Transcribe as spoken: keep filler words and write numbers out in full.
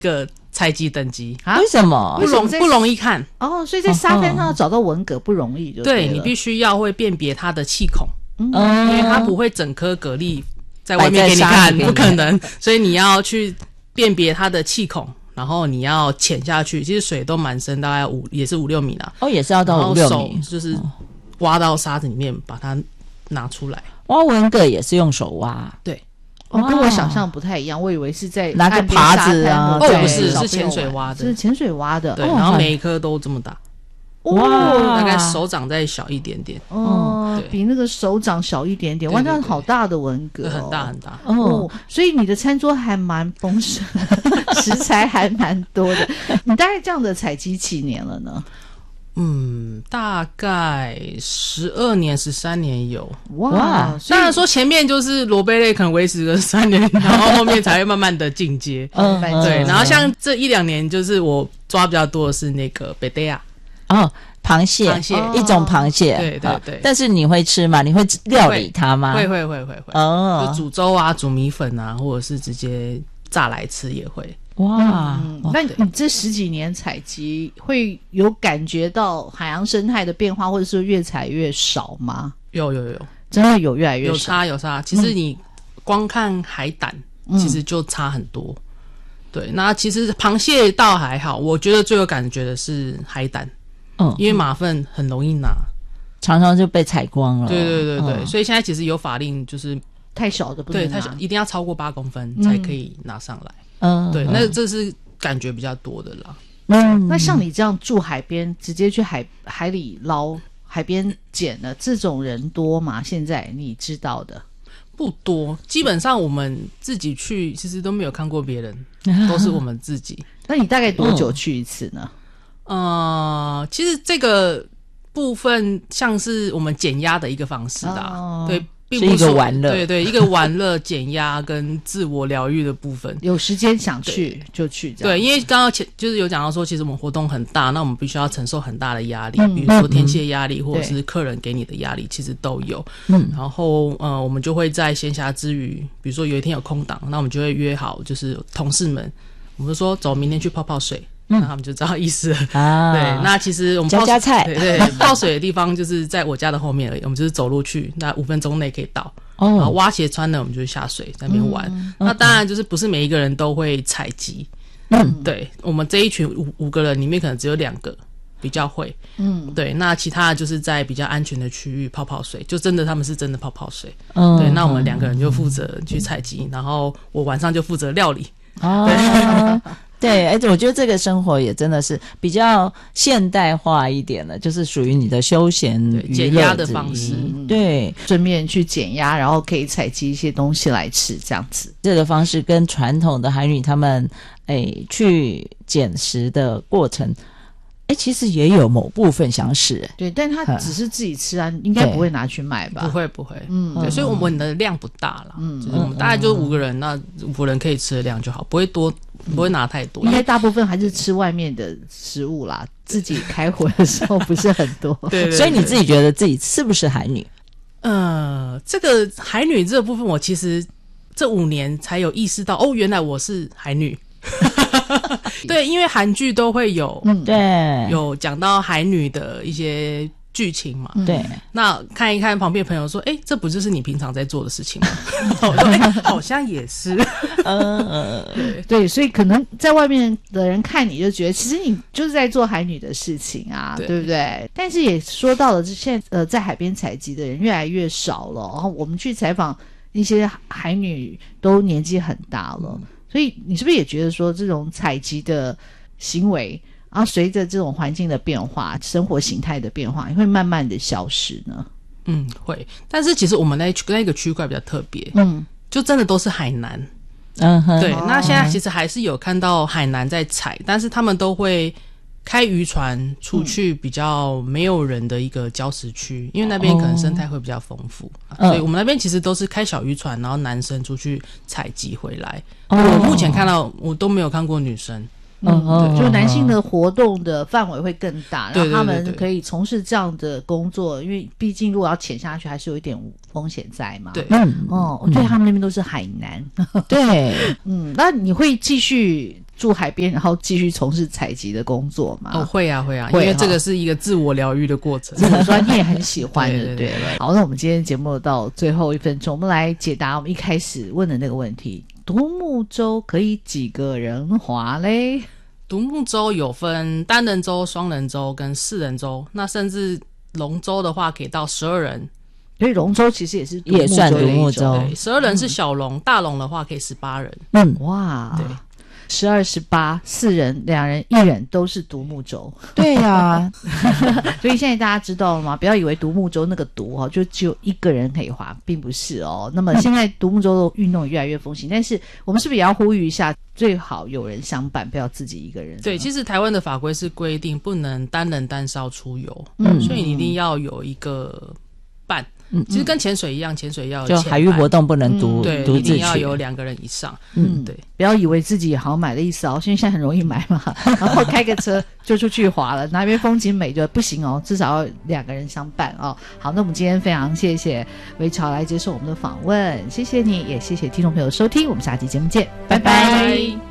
个采集等级啊？ 为什么不容不容易看哦？所以在沙滩上找到文蛤不容易就对了， 对，你必须要会辨别它的气孔， 嗯， 因为它不会整颗蛤蜊在外面给你看，不可能，所以你要去辨别它的气孔，然后你要潜下去，其实水都蛮深，大概五也是五六米啦。 哦，也是要到五六米， 手就是挖到沙子里面把它拿出来。 挖文蛤也是用手挖， 对。 哦，跟我想象不太一样，我以为是在拿个耙子啊， 哦，不是，是潜水挖的， 是潜水挖的， 对，然后每一颗都这么大， 哇， 大概手掌再小一点点， 哦，比那个手掌小一点点，哇，那好大的文蛤， 很大很大哦，所以你的餐桌还蛮丰盛，食材还蛮多的。你大概这样的采集几年了呢？ 嗯，大概十二年、十三年有哇。 当然说前面就是螺贝类可能维持个三年，然后后面才会慢慢的进阶。 嗯， 对。然后像这一两年，就是我抓比较多的是那个贝贝亚， 哦，螃蟹， 螃蟹一种螃蟹， 对对对。 但是你会吃吗？你会料理它吗？ 会会会会会。哦，就煮粥啊，煮米粉啊，或者是直接炸来吃也会。 哇、 嗯，那你这十几年采集会有感觉到海洋生态的变化，或者是越采越少吗？ 有有有， 真的有越来越少， 有差有差。其实你光看海胆，嗯、其实就差很多。对，那其实螃蟹倒还好，我觉得最有感觉的是海胆，嗯，因为马粪很容易拿， 常常就被采光了。 对对对对，嗯、所以现在其实有法令，就是太小的不能拿， 对，太小一定要超过八公分才可以拿上来。 嗯， 对，那这是感觉比较多的啦。 嗯，那像你这样住海边，直接去海海里捞、海边捡的这种人多吗？现在你知道的不多，基本上我们自己去，其实都没有看过别人，都是我们自己。 那你大概多久去一次呢？ 呃，其实这个部分像是我们减压的一个方式啦，哦、对。并不是一个玩乐， 对对，一个玩乐、减压跟自我疗愈的部分。 有时间想去就去，这样。 对，因为刚刚前就是有讲到说，其实我们活动很大，那我们必须要承受很大的压力，嗯、比如说天气压力，嗯、或者是客人给你的压力，其实都有。嗯，然后呃，我们就会在闲暇之余，比如说有一天有空档，那我们就会约好，就是同事们，我们说走，明天去泡泡水。那他们就知道意思了啊。对，那其实我们加加菜， 对对，泡水的地方就是在我家的后面而已，我们就是走路去，那五分钟内可以到。哦，然后挖鞋穿呢，我们就下水在那边玩。嗯、那当然就是不是每一个人都会采集，嗯，对，我们这一群五五个人里面可能只有两个比较会，嗯，对，那其他的就是在比较安全的区域泡泡水，就真的他们是真的泡泡水。嗯，对，那我们两个人就负责去采集，然后我晚上就负责料理。 哦，对。对，而且我觉得这个生活也真的是比较现代化一点了，就是属于你的休闲减压的方式。 对， 顺便去减压，然后可以采集一些东西来吃，这样子。 这个方式跟传统的海女他们诶去捡食的过程，哎，其实也有某部分相似。 对，但他只是自己吃啊，应该不会拿去卖吧？ 不会不会，嗯，对，所以我们的量不大啦，嗯，就是我们大概就五个人，那五个人可以吃的量就好，不会多。不会拿太多， 应该大部分还是吃外面的食物啦。自己开火的时候不是很多， 对, 对, 对， 所以你自己觉得自己是不是海女？ 呃，这个海女这个部分，我其实这五年才有意识到，哦，原来我是海女。对，因为韩剧都会有， 嗯，对， 有讲到海女的一些剧情嘛， 对， 那看一看旁边朋友说，哎，这不就是你平常在做的事情吗？我说，哎，好像也是， 呃，对对，所以可能在外面的人看你就觉得，其实你就是在做海女的事情啊， 对, 对不对？但是也说到了，现在呃，在海边采集的人越来越少了，然后我们去采访一些海女都年纪很大了，嗯、所以你是不是也觉得说，这种采集的行为？然后随着这种环境的变化，生活形态的变化，也会慢慢的消失呢。 嗯，会。但是其实我们那那个区块比较特别，嗯，就真的都是海南。嗯哼，对。那现在其实还是有看到海南在采，但是他们都会开渔船出去比较没有人的一个礁石区，因为那边可能生态会比较丰富，哦、所以我们那边其实都是开小渔船，然后男生出去采集回来。哦、我目前看到我都没有看过女生。 嗯，就男性的活动的范围会更大，然后他们可以从事这样的工作，因为毕竟如果要潜下去，还是有一点风险在嘛。 对， 嗯，哦，对他们那边都是海南， 对， 嗯，那你会继续住海边，然后继续从事采集的工作吗？ 哦，会啊会啊， 会因为这个是一个自我疗愈的过程。 这么说你也很喜欢的， 对对了。好，那我们今天节目到最后一分钟，我们来解答我们一开始问的那个问题：独木舟可以几个人划嘞？ 独木舟有分单人舟、双人舟跟四人舟，那甚至龙舟的话可以到十二人。 所以龙舟其实也是也算独木舟， 对，十二人是小龙，嗯、大龙的话可以十八人。 嗯，哇， 对， 十二、十八，四人、两人、一人都是独木舟。 对呀、啊， 所以现在大家知道了吗？不要以为独木舟那个独哦，就只有一个人可以划，并不是哦。那么现在独木舟的运动越来越风行，但是我们是不是也要呼吁一下，最好有人相伴，不要自己一个人？ 对，其实台湾的法规是规定不能单人单艘出游，嗯，所以你一定要有一个伴。嗯，其实跟潜水一样，潜水要有就海域活动不能独、 嗯、对， 独自去， 一定要有两个人以上。 嗯，对，不要以为自己好像买了一艘，因为现在很容易买嘛，然后开个车就出去滑了，哪边风景美就不行哦，至少要两个人相伴哦。好，那我们今天非常谢谢维潮来接受我们的访问，谢谢你，也谢谢听众朋友收听，我们下期节目见，拜拜。 拜拜。